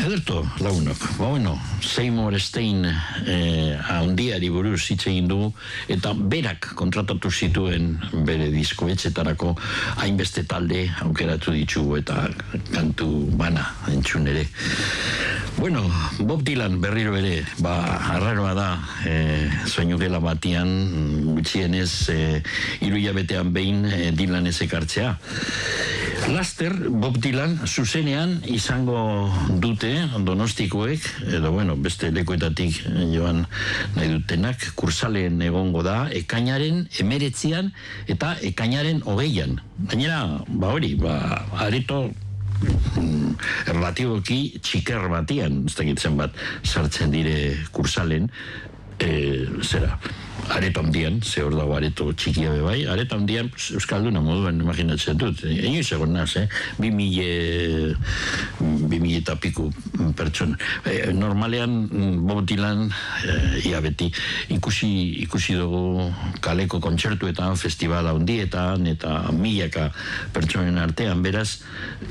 Ederto, lagunok. Seymour Stein handiari buruz hitz egin dugu, eta berak kontratatu zituen bere diskoetxetarako hainbeste talde aukeratu ditugu eta kantu bana entzun ere. Bob Dylan berriro ere, arraroa da, soinugela batian, gutxienez, 3 hilabetean behin Dylan ez ekartzea. Laster, Bob Dylan zuzenean izango dute Donostikoek, edo beste lekuetatik joan nahi dutenak, kursaleen egongo da, ekainaren 19 eta ekainaren 20. Gainera, areto relatiboki txiker batian, ez dakitzen bat, sartzen dire kursalen, areto handian, ze hor dago areto txikia bebai, areto handian, Euskalduna moduan imaginatzen dut, inoiz egon naz, 2000 eta piku pertsona. Normalean, Bob Dylan, ia beti, ikusi dugu kaleko kontzertuetan, festivala handietan, eta milaka pertsonen artean, beraz,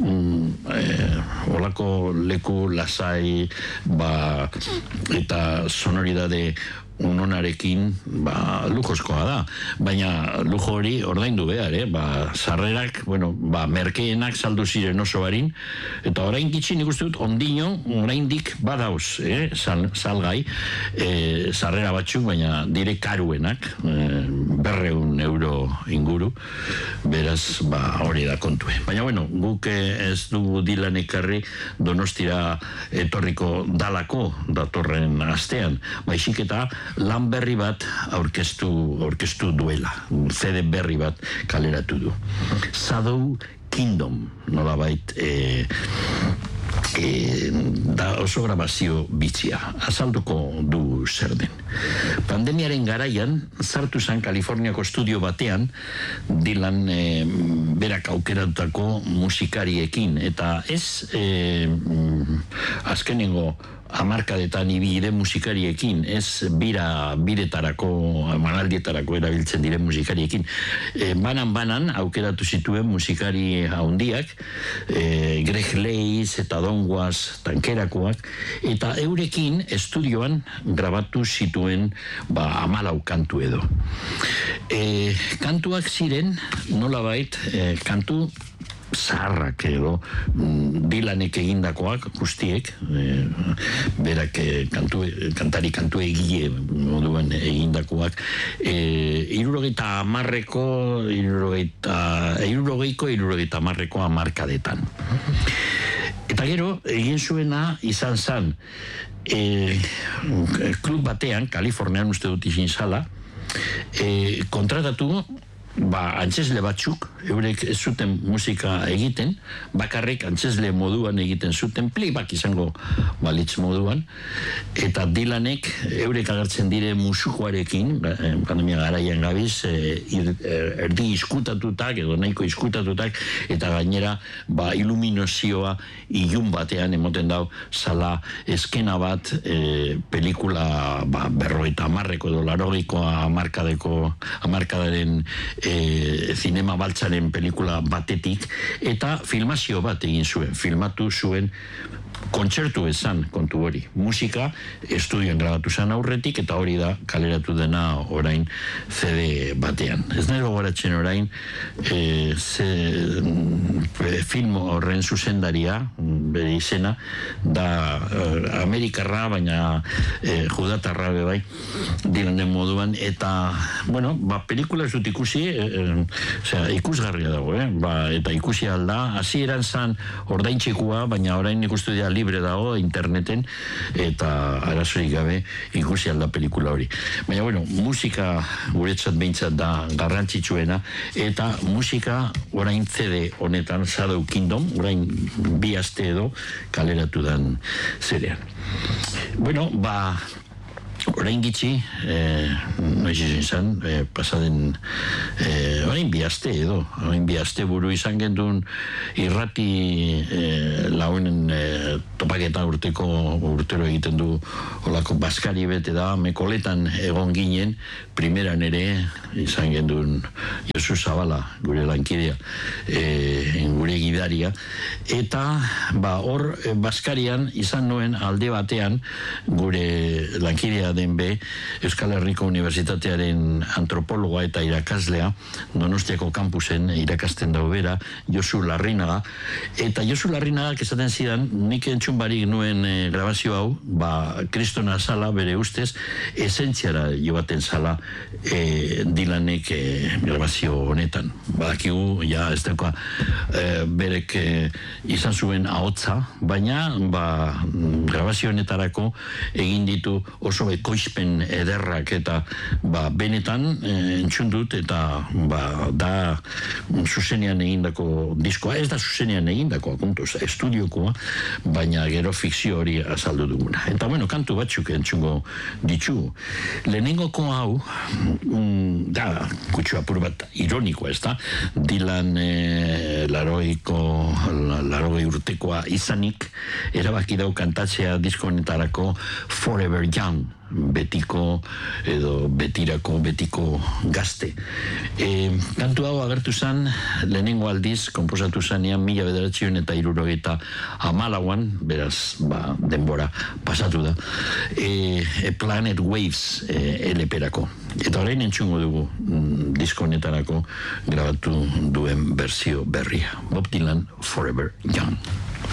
olako leku lasai, eta sonoridade unonarekin, lujoskoa da, baina lujo hori ordaindu behar, sarrerak, merkeenak saldu ziren oso barin, eta orain gitxi nik uste dut, ondino, oraindik badauz, salgai, sarrera batzuk, baina dire karuenak, 200 euro inguru, beraz, hori da kontue. Baina, guk ez du Dylan ekarri Donostira etorriko dalako datorren astean, baizik eta lan berri bat aurkeztu duela, CD berri bat kaleratu du. Shadow Kingdom, nolabait, da oso grabazio bitxia, azalduko du zer den. Pandemiaren garaian, sartu zen Kaliforniako estudio batean, Dylan berak aukeratutako musikariekin, eta ez azkenengo hamarkadetan ibile musikariekin, ez biretarako, manaldietarako erabiltzen diren musikariekin. Banan aukeratu zituen musikari handiak, Greg Leiz eta Don Was tankerakoak, eta eurekin estudioan grabatu zituen 14 kantu edo. Kantuak ziren, nolabait, kantu zaharrak edo Dylanek egindakoak guztiek, berak kantu egile moduan egindakoak, 70ko hamarkadetan. Eta gero, egin zuena izan zen klub batean, Kalifornian uste dut izin zala, kontratatu antzesle batzuk, eurek ez zuten musika egiten, bakarrik antzesle moduan egiten zuten, playback izango balitz moduan, eta Dylanek eurek agertzen dire musukoarekin, pandemia garaian gabiz, erdi izkutatutak, edo nahiko izkutatutak, eta gainera iluminozioa ilun batean emoten dau, zala eskena bat, pelikula 50ko edo 80ko hamarkadaren zinema baltzaren pelikula batetik, eta filmazio bat egin zuen, filmatu zuen kontzertu ezan kontu hori. Musika estudioan grabatu zen aurretik, eta hori da kaleratu dena orain CD batean. Ez nahi gogoratzen orain, film horren zuzendaria, bere izena, da Amerikarra, baina judatarra bebai, Dylanen moduan, eta, pelikula ez dut ikusi, ikusgarria dago, eta ikusi alda, hasieran zan ordaintxekua, baina orain ikustu dira libre dago interneten, eta arazorik gabe ikusi alda pelikula hori. Baina, musika guretzat behintzat da garrantzitsuena, eta musika orain CD honetan, Shadow Kingdom, orain 2 aste edo kaleratu dan zerean. Orain gitxi, noiz izan zen, pasaden, orain 2 aste edo, orain 2 aste buru izan gendun irrati launen eta urtero egiten du olako baskari bete da, mekoletan egon ginen, primeran ere, izan gendun Josu Zabala, gure lankidea, gure gidaria, eta hor baskarian izan nuen alde batean gure lankidea den be Euskal Herriko Unibertsitatearen antropologa eta irakaslea, Donostiako kampusen irakasten dau bera, Josu Larrinaga, eta Josu Larrinagak esaten zidan, nik entzun barik nuen grabazio hau, kristona zala bere ustez, esentziara joaten zala Dylanek grabazio honetan. Badakigu, ja ez dauka berek izan zuen ahotsa, baina grabazio honetarako egin ditu oso ekoizpen ederrak eta benetan entzun dut eta da zuzenean egindako diskoa, ez da zuzenean egindakoa, kontuz, estudiokoa, baina gero fikzio hori azaldu duguna. Eta bueno, kantu batzuk entzungo ditu. Lehenengoko hau, da, kutsu apur bat ironikoa, ez da? Dylan 80 urtekoa izanik, erabaki dau kantatzea disko honetarako Forever Young, betiko edo betiko gazte. Kantu hau agertu zen lehenengo aldiz konposatu zanean 1974an, beraz denbora pasatu da, Planet Waves LP-rako. Eta orain entzungo dugu disko honetarako grabatu duen berzio berria. Bob Dylan, Forever Young.